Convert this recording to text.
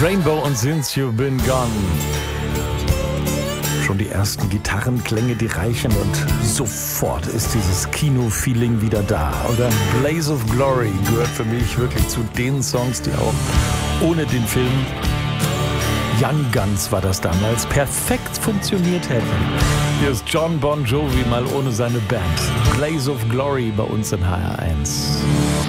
Rainbow und Since You've Been Gone. Schon die ersten Gitarrenklänge, die reichen und sofort ist dieses Kino-Feeling wieder da. Oder Blaze of Glory gehört für mich wirklich zu den Songs, die auch ohne den Film, Young Guns war das damals, perfekt funktioniert hätten. Hier ist John Bon Jovi mal ohne seine Band. Blaze of Glory bei uns in HR1.